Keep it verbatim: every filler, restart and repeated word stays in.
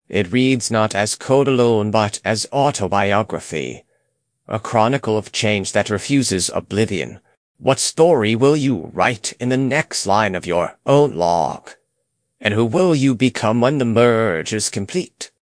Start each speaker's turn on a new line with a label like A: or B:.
A: It reads not as code alone, but as autobiography, a chronicle of change that refuses oblivion. What story will you write in the next line of your own log? And who will you become when the merge is complete?